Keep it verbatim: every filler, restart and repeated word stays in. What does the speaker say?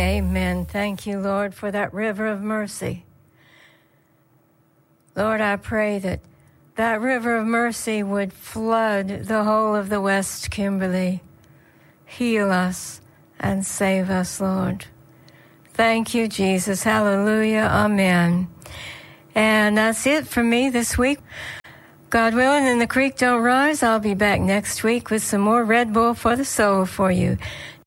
Amen. Thank you, Lord, for that river of mercy. Lord, I pray that that river of mercy would flood the whole of the West Kimberly. Heal us and save us, Lord. Thank you, Jesus. Hallelujah. Amen. And that's it for me this week. God willing, and the creek don't rise, I'll be back next week with some more Red Bull for the soul for you.